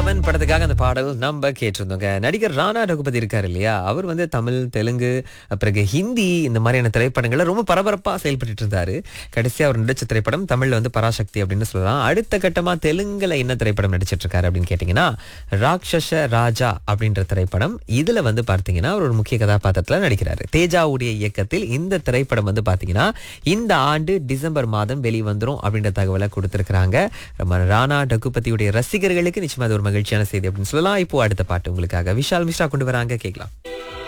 அவன் படத்துக்காக அந்த பாடல் நம்ம கேட்டிருந்தோங்க. நடிகர் ராணா ரகுபதி இருக்காரு இல்லையா, அவர் வந்து தமிழ், தெலுங்கு, பிறகு ஹிந்தி இந்த மாதிரியான திரைப்படங்கள்ல ரொம்ப பரபரப்பா செயல்பட்டு இருந்தாரு. கடைசியா அவர் நடிச்ச திரைப்படம் தமிழ்ல வந்து பராசக்தி அப்படின்னு சொல்லலாம். அடுத்த கட்டமா தெலுங்குல என்ன திரைப்படம் நடிச்சிட்டு இருக்காரு அப்படின்னு கேட்டீங்கன்னா, ராட்சச ராஜா அப்படின்ற திரைப்படம். இதுல வந்து பார்த்தீங்கன்னா அவர் ஒரு முக்கிய கதாபாத்திரத்துல நடிக்கிறாரு. தேஜாவுடைய இயக்கத்தில் இந்த திரைப்படம் வந்து பார்த்தீங்கன்னா இந்த ஆண்டு டிசம்பர் மாதம் வெளிவந்துரும் அப்படின்ற தகவலை கொடுத்திருக்கிறாங்க. நம்ம ராணா ரகுபதியுடைய ரசிகர்களுக்கு நிச்சயமா அது ஒரு மகிழ்ச்சியான செய்தி அப்படின்னு சொல்லலாம். இப்போ அடுத்த பாட்டு உங்களுக்காக விஷால் மிஸ்ரா கொண்டு வராங்க, கேட்கலாம்.